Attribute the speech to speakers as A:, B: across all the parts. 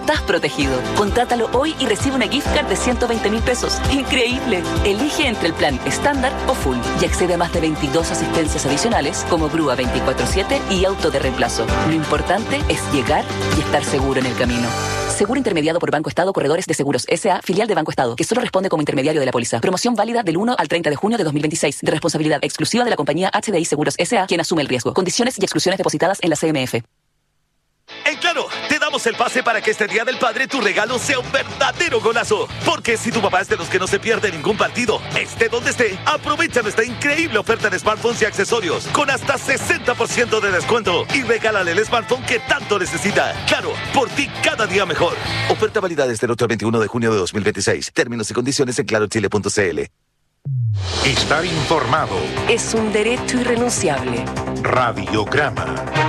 A: estás protegido. Contrátalo hoy y recibe una gift card de 120.000 pesos. ¡Increíble! Elige entre el plan estándar o full y accede a más de 22 asistencias adicionales como grúa 24/7 y auto de reemplazo. Lo importante es llegar y estar seguro en el camino. Seguro intermediado por Banco Estado Corredores de Seguros S.A., filial de Banco Estado, que solo responde como intermediario de la póliza. Promoción válida del 1 al 30 de junio de 2026, de responsabilidad exclusiva de la compañía HDI Seguros S.A., quien asume el riesgo. Condiciones y exclusiones depositadas en la CMF.
B: En Claro, te damos el pase para que este Día del Padre tu regalo sea un verdadero golazo. Porque si tu papá es de los que no se pierde ningún partido, esté donde esté, aprovecha nuestra increíble oferta de smartphones y accesorios con hasta 60% de descuento y regálale el smartphone que tanto necesita. Claro, por ti cada día mejor. Oferta válida desde el 8 al 21 de junio de 2026. Términos y condiciones en clarochile.cl.
C: Estar informado
D: es un derecho irrenunciable.
C: Radiograma.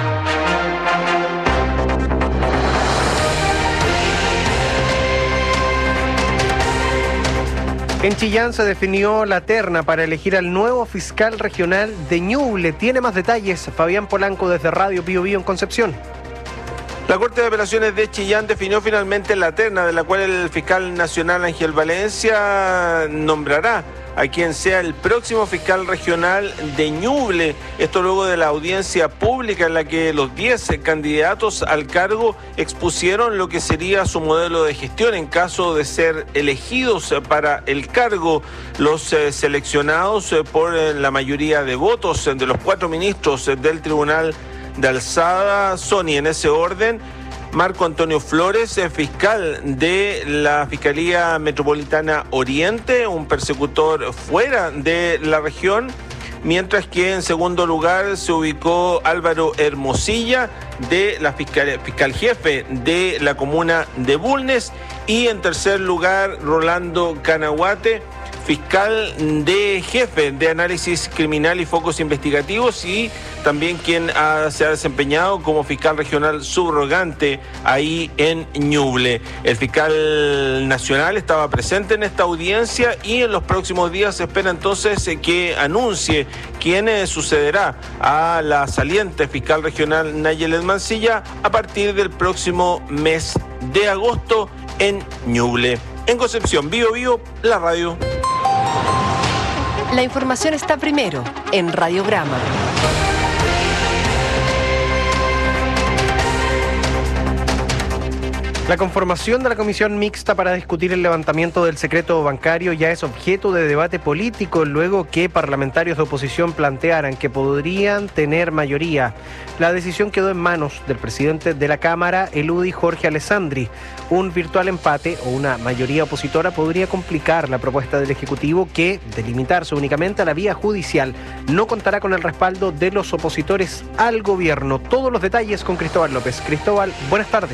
E: En Chillán se definió la terna para elegir al nuevo fiscal regional de Ñuble. Tiene más detalles Fabián Polanco desde Radio Bío Bío en Concepción.
F: La Corte de Apelaciones de Chillán definió finalmente la terna de la cual el fiscal nacional Ángel Valencia nombrará a quien sea el próximo fiscal regional de Ñuble. Esto luego de la audiencia pública en la que los 10 candidatos al cargo expusieron lo que sería su modelo de gestión en caso de ser elegidos para el cargo. Los seleccionados por la mayoría de votos de los 4 ministros del Tribunal de Alzada son, y en ese orden, Marco Antonio Flores, fiscal de la Fiscalía Metropolitana Oriente, un persecutor fuera de la región, mientras que en segundo lugar se ubicó Álvaro Hermosilla, de la fiscal jefe de la comuna de Bulnes, y en tercer lugar Rolando Canahuate, fiscal de jefe de análisis criminal y focos investigativos, y también quien se ha desempeñado como fiscal regional subrogante ahí en Ñuble. El fiscal nacional estaba presente en esta audiencia y en los próximos días se espera entonces que anuncie quién sucederá a la saliente fiscal regional Nayelet Mancilla a partir del próximo mes de agosto en Ñuble. En Concepción, Bío Bío, la radio.
D: La información está primero en Radiograma.
E: La conformación de la comisión mixta para discutir el levantamiento del secreto bancario ya es objeto de debate político luego que parlamentarios de oposición plantearan que podrían tener mayoría. La decisión quedó en manos del presidente de la Cámara, el UDI Jorge Alessandri. Un virtual empate o una mayoría opositora podría complicar la propuesta del Ejecutivo que, de limitarse únicamente a la vía judicial, no contará con el respaldo de los opositores al gobierno. Todos los detalles con Cristóbal López. Cristóbal, buenas tardes.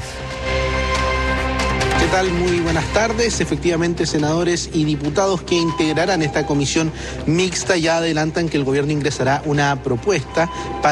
G: ¿Qué tal? Muy buenas tardes. Efectivamente, senadores y diputados que integrarán esta comisión mixta ya adelantan que el gobierno ingresará una propuesta para